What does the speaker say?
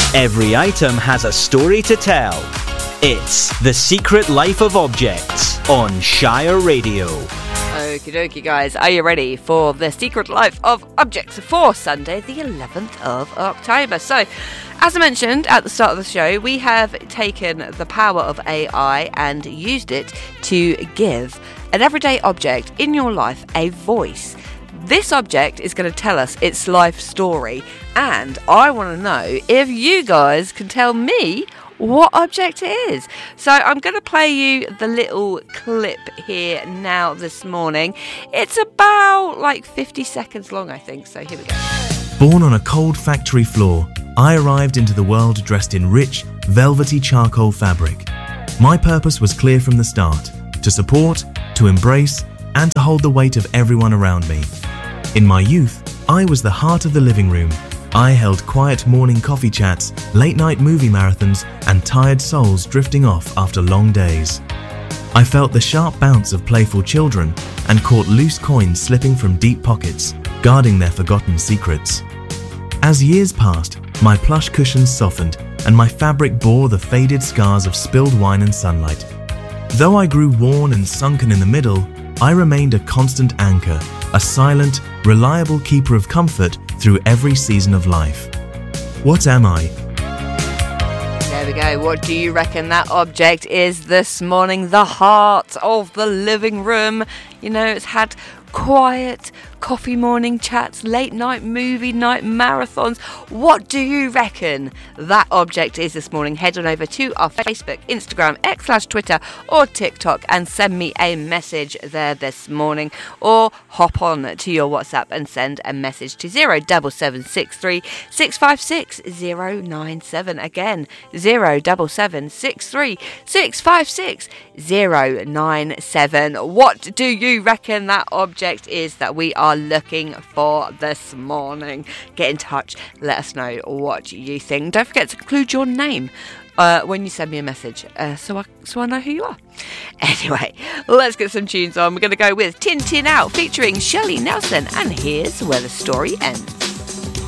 Every item has a story to tell. It's The Secret Life of Objects on Shire Radio. Okie dokie, guys. Are you ready for The Secret Life of Objects for Sunday, the 11th of October? So, as I mentioned at the start of the show, we have taken the power of AI and used it to give an everyday object in your life a voice. This object is going to tell us its life story, and I want to know if you guys can tell me what object it is. So I'm going to play you the little clip here now this morning. It's about like 50 seconds long, I think, so here we go. Born on a cold factory floor, I arrived into the world dressed in rich, velvety charcoal fabric. My purpose was clear from the start: to support, to embrace, and to hold the weight of everyone around me. In my youth, I was the heart of the living room. I held quiet morning coffee chats, late-night movie marathons, and tired souls drifting off after long days. I felt the sharp bounce of playful children and caught loose coins slipping from deep pockets, guarding their forgotten secrets. As years passed, my plush cushions softened, and my fabric bore the faded scars of spilled wine and sunlight. Though I grew worn and sunken in the middle, I remained a constant anchor, a silent, reliable keeper of comfort through every season of life. What am I? There we go. What do you reckon that object is this morning? The heart of the living room. You know, it's had quiet coffee morning chats, late night movie night marathons. What do you reckon that object is this morning? Head on over to our Facebook, Instagram, X/Twitter or TikTok and send me a message there this morning, or hop on to your WhatsApp and send a message to 07763 656 097. Again, 07763 656 097. What do you reckon that object is that we are looking for this morning? Get in touch, let us know what you think. Don't forget to include your name when you send me a message, so I know who you are. Anyway, let's get some tunes on. We're going to go with Tin Tin Out featuring Shelley Nelson, and here's where the story ends.